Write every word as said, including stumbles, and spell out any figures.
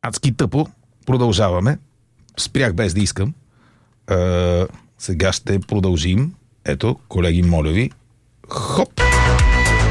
адски тъпо. Продължаваме. Спрях без да искам. Е, сега ще продължим. Ето, колеги, моля ви. Хоп!